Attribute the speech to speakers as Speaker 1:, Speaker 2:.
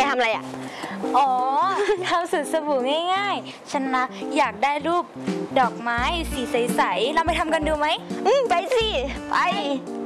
Speaker 1: ทำอะไรอ่ะ
Speaker 2: อ๋อทำสูตรสบู่ง่ายๆฉันนะอยากได้รูปดอกไม้สีใสๆเราไปทำกันดูไหม
Speaker 1: ไปสิไป